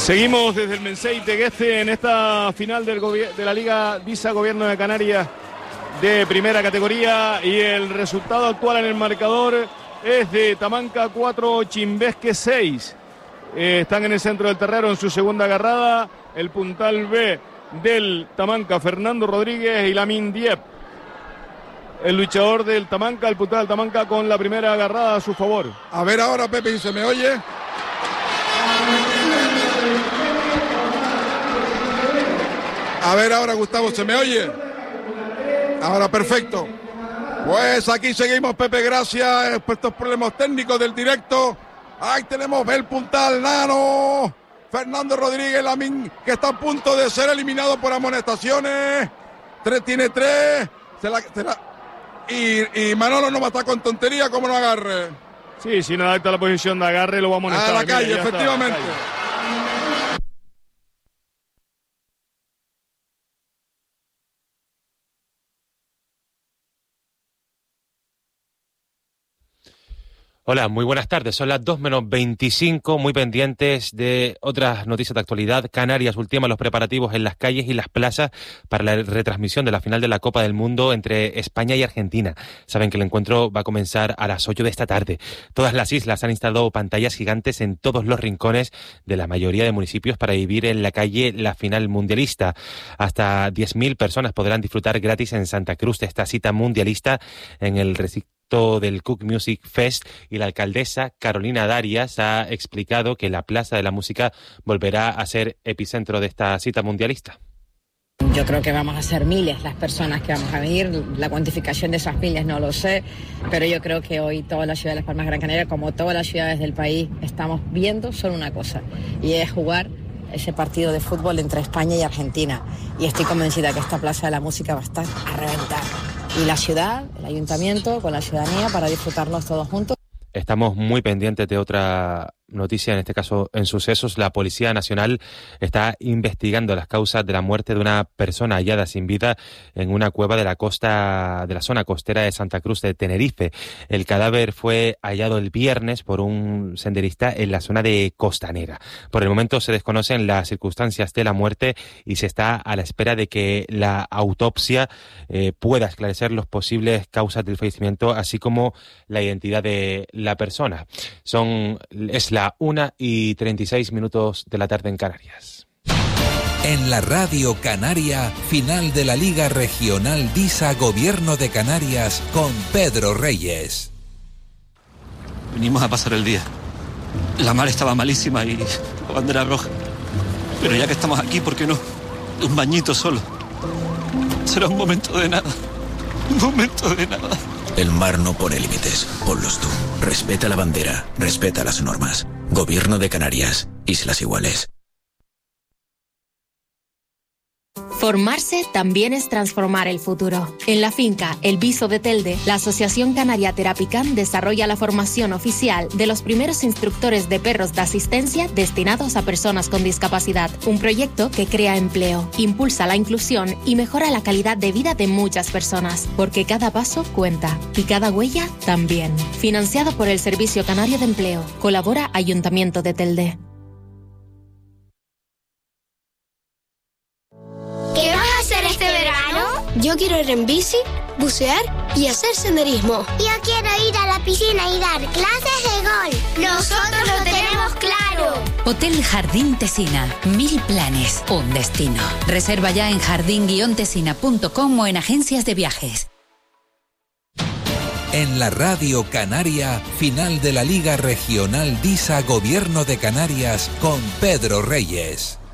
Seguimos desde el Mensei Tegueste en esta final de la Liga DISA Gobierno de Canarias de primera categoría, y el resultado actual en el marcador es de Tamanca 4, Chimbesque 6. Están en el centro del terreno en su segunda agarrada el puntal B del Tamanca, Fernando Rodríguez, y Lamin Diep, el luchador del Tamanca, el puntal del Tamanca, con la primera agarrada a su favor. A ver ahora, Pepe, ¿se me oye? A ver ahora, Gustavo, ¿se me oye? Ahora, perfecto. Pues aquí seguimos, Pepe, gracias por estos problemas técnicos del directo. Ahí tenemos el puntal Nano, Fernando Rodríguez, Lamin, que está a punto de ser eliminado por amonestaciones. Tiene tres. Y Manolo no va a estar con tontería, como no agarre. Sí, si no adapta la posición de agarre, lo va a amonestar. A la calle, efectivamente. Hola, muy buenas tardes. Son las 2:25, muy pendientes de otras noticias de actualidad. Canarias ultima los preparativos en las calles y las plazas para la retransmisión de la final de la Copa del Mundo entre España y Argentina. Saben que el encuentro va a comenzar a las 8 de esta tarde. Todas las islas han instalado pantallas gigantes en todos los rincones de la mayoría de municipios para vivir en la calle la final mundialista. Hasta 10.000 personas podrán disfrutar gratis en Santa Cruz de esta cita mundialista en el recinto del Cook Music Fest, y la alcaldesa Carolina Darias ha explicado que la Plaza de la Música volverá a ser epicentro de esta cita mundialista. Yo creo que vamos a ser miles las personas que vamos a venir. La cuantificación de esas miles no lo sé, pero yo creo que hoy toda la ciudad de Las Palmas Gran Canaria, como todas las ciudades del país, estamos viendo solo una cosa, y es jugar ese partido de fútbol entre España y Argentina. Y estoy convencida que esta Plaza de la Música va a estar a reventar. Y la ciudad, el ayuntamiento, con la ciudadanía, para disfrutarnos todos juntos. Estamos muy pendientes de otra noticia, en este caso en sucesos. La Policía Nacional está investigando las causas de la muerte de una persona hallada sin vida en una cueva de la costa, de la zona costera de Santa Cruz de Tenerife. El cadáver fue hallado el viernes por un senderista en la zona de Costanera. Por el momento se desconocen las circunstancias de la muerte y se está a la espera de que la autopsia pueda esclarecer las posibles causas del fallecimiento, así como la identidad de la persona. Es la 1:36 de la tarde en Canarias. En la Radio Canaria, final de la Liga Regional DISA Gobierno de Canarias con Pedro Reyes. Venimos a pasar el día. La mar estaba malísima y la bandera roja. Pero ya que estamos aquí, ¿por qué no? Un bañito solo. Será un momento de nada. Un momento de nada. El mar no pone límites, ponlos tú. Respeta la bandera, respeta las normas. Gobierno de Canarias, Islas Iguales. Formarse también es transformar el futuro. En la finca El Viso de Telde, la Asociación Canaria Terapicam desarrolla la formación oficial de los primeros instructores de perros de asistencia destinados a personas con discapacidad. Un proyecto que crea empleo, impulsa la inclusión y mejora la calidad de vida de muchas personas, porque cada paso cuenta y cada huella también. Financiado por el Servicio Canario de Empleo. Colabora Ayuntamiento de Telde. ¿Qué vas a hacer este verano? Yo quiero ir en bici, bucear y hacer senderismo. Yo quiero ir a la piscina y dar clases de golf. Nosotros lo tenemos claro. Hotel Jardín Tesina. 1000 planes, un destino. Reserva ya en jardin-tesina.com o en agencias de viajes. En la Radio Canaria, final de la Liga Regional DISA Gobierno de Canarias con Pedro Reyes.